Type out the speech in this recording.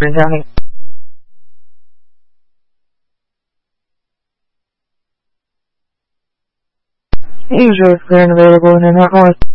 County. Usually clear and available in the north.